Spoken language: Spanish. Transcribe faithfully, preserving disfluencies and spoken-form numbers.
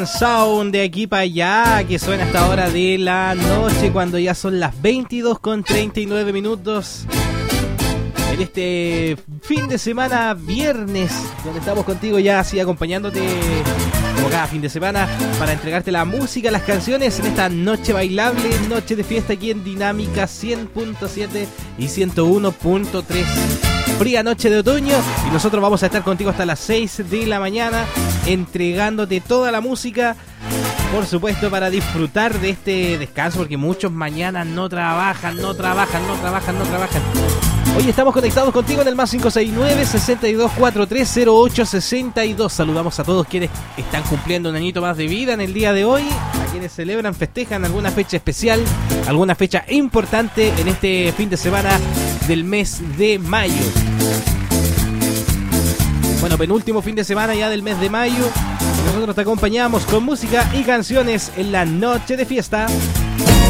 Sound de aquí para allá que suena hasta hora de la noche cuando ya son las veintidós con treinta y nueve minutos en este fin de semana viernes donde estamos contigo ya así acompañándote como cada fin de semana para entregarte la música, las canciones en esta noche bailable, noche de fiesta aquí en Dinámica cien punto siete y ciento uno punto tres. Fría noche de otoño y nosotros vamos a estar contigo hasta las seis de la mañana entregándote toda la música, por supuesto, para disfrutar de este descanso porque muchos mañana no trabajan, no trabajan, no trabajan, no trabajan. Hoy estamos conectados contigo en el más cinco seis nueve, seis dos cuatro tres, cero ocho seis dos. Saludamos a todos quienes están cumpliendo un añito más de vida en el día de hoy, a quienes celebran, festejan alguna fecha especial, alguna fecha importante en este fin de semana del mes de mayo. Bueno, penúltimo fin de semana ya del mes de mayo. Nosotros te acompañamos con música y canciones en la noche de fiesta.